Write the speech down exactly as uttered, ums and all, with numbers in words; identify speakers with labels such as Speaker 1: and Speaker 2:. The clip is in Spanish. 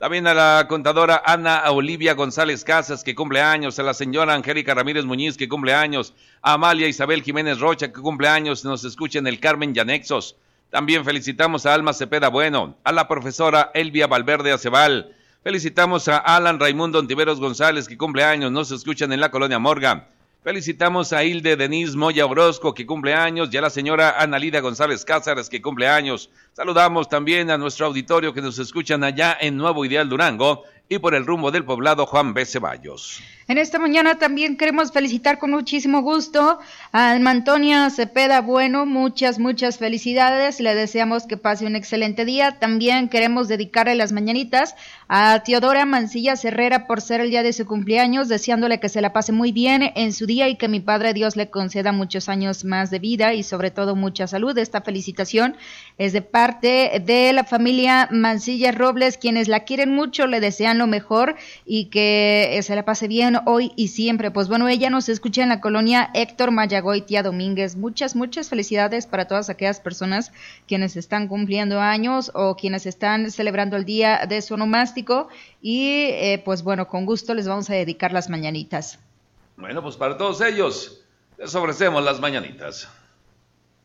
Speaker 1: También a la contadora Ana Olivia González Casas, que cumple años, a la señora Angélica Ramírez Muñiz, que cumple años, a Amalia Isabel Jiménez Rocha, que cumple años, nos escucha en el Carmen Yanexos. También felicitamos a Alma Cepeda Bueno, a la profesora Elvia Valverde Acebal. Felicitamos a Alan Raimundo Ontiveros González, que cumple años, nos escuchan en la Colonia Morga. Felicitamos a Hilde Denise Moya Orozco, que cumple años, y a la señora Analida González Cázares, que cumple años. Saludamos también a nuestro auditorio que nos escuchan allá en Nuevo Ideal Durango y por el rumbo del poblado Juan B. Ceballos.
Speaker 2: En esta mañana también queremos felicitar con muchísimo gusto a Alma Antonia Cepeda Bueno, muchas, muchas felicidades, le deseamos que pase un excelente día. También queremos dedicarle las mañanitas a Teodora Mancillas Herrera por ser el día de su cumpleaños, deseándole que se la pase muy bien en su día y que mi Padre Dios le conceda muchos años más de vida y sobre todo mucha salud. Esta felicitación es de parte de la familia Mancillas Robles, quienes la quieren mucho, le desean lo mejor y que se la pase bien hoy y siempre. Pues bueno, ella nos escucha en la colonia Héctor Mayagoitia Domínguez. Muchas, muchas felicidades para todas aquellas personas quienes están cumpliendo años o quienes están celebrando el día de su onomástico y eh, pues bueno, con gusto les vamos a dedicar las mañanitas.
Speaker 1: Bueno, pues para todos ellos les ofrecemos las mañanitas.